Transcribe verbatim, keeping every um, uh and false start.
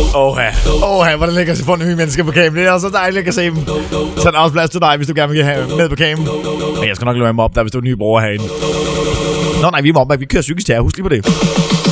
Åh, åh, hvordan ligger så for nye mennesker på cam. Det er også så dejligt at se dem. Så er der også plads til dig, hvis du gerne vil have med på cam. Men jeg skal nok lade mig op der, hvis du er nye brugere herinde. Nå nej, vi er op, vi kører cykelstær. Husk lige på det.